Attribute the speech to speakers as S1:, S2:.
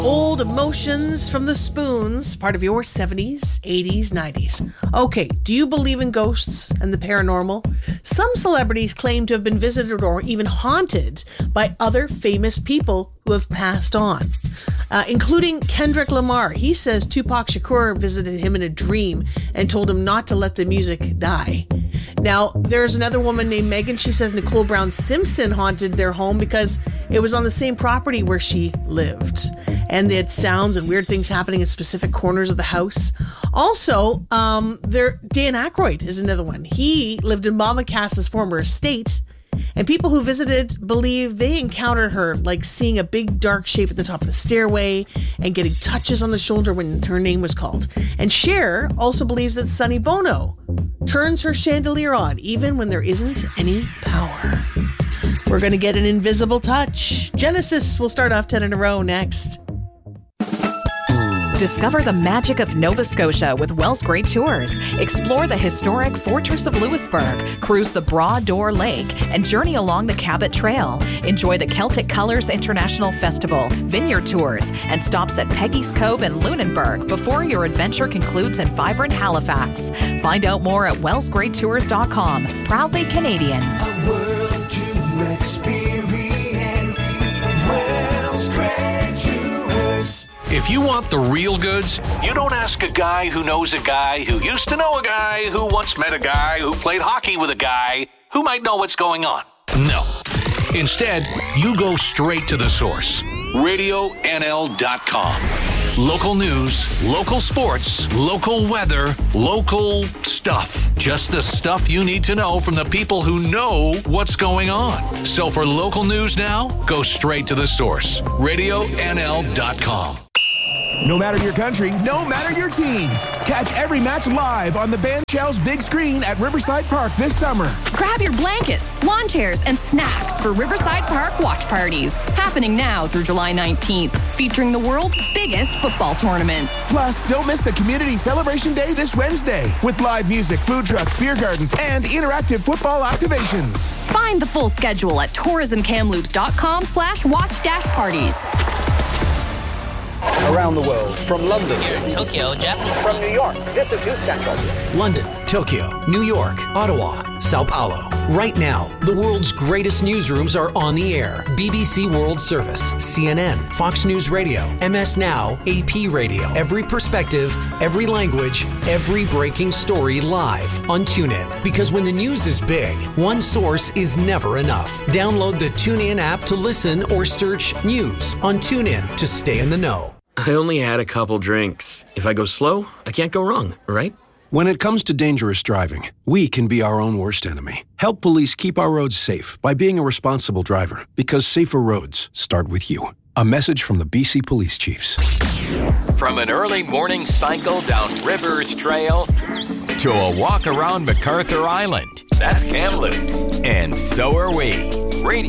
S1: Old emotions from the Spoons, part of your 70s, 80s, 90s. Okay, do you believe in ghosts and the paranormal? Some celebrities claim to have been visited or even haunted by other famous people who have passed on, including Kendrick Lamar. He says Tupac Shakur visited him in a dream and told him not to let the music die. Now, there's another woman named Megan. She says Nicole Brown Simpson haunted their home because it was on the same property where she lived. And they had sounds and weird things happening in specific corners of the house. Also, Dan Aykroyd is another one. He lived in Mama Cass's former estate. And people who visited believe they encountered her, like seeing a big dark shape at the top of the stairway and getting touches on the shoulder when her name was called. And Cher also believes that Sonny Bono turns her chandelier on even when there isn't any power. We're going to get an invisible touch. Genesis will start off 10 in a row next.
S2: Discover the magic of Nova Scotia with Wells Great Tours. Explore the historic Fortress of Louisbourg, cruise the Broad Door Lake, and journey along the Cabot Trail. Enjoy the Celtic Colors International Festival, vineyard tours, and stops at Peggy's Cove and Lunenburg before your adventure concludes in vibrant Halifax. Find out more at wellsgreattours.com. Proudly Canadian.
S3: A world to experience. Wells Great Tours.
S4: If you want the real goods, you don't ask a guy who knows a guy who used to know a guy who once met a guy who played hockey with a guy who might know what's going on. No. Instead, you go straight to the source. RadioNL.com. Local news, local sports, local weather, local stuff. Just the stuff you need to know from the people who know what's going on. So for local news now, go straight to the source. RadioNL.com.
S5: No matter your country, no matter your team. Catch every match live on the Band Shell's big screen at Riverside Park this summer.
S6: Grab your blankets, lawn chairs, and snacks for Riverside Park watch parties. Happening now through July 19th, featuring the world's biggest football tournament.
S5: Plus, don't miss the Community Celebration Day this Wednesday with live music, food trucks, beer gardens, and interactive football activations.
S6: Find the full schedule at tourismkamloops.com/watch-parties.
S7: Around the world, from London,
S8: here in Tokyo, Japanese.
S7: From New York, this is News Central.
S9: London, Tokyo, New York, Ottawa, Sao Paulo. Right now, the world's greatest newsrooms are on the air. BBC World Service, CNN, Fox News Radio, MS Now, AP Radio. Every perspective, every language, every breaking story live on TuneIn. Because when the news is big, one source is never enough. Download the TuneIn app to listen or search news on TuneIn to stay in the know.
S10: I only had a couple drinks. If I go slow, I can't go wrong, right?
S11: When it comes to dangerous driving, we can be our own worst enemy. Help police keep our roads safe by being a responsible driver, because safer roads start with you. A message from the BC Police Chiefs.
S12: From an early morning cycle down Rivers Trail to a walk around MacArthur Island, that's Kamloops. And so are we. Radio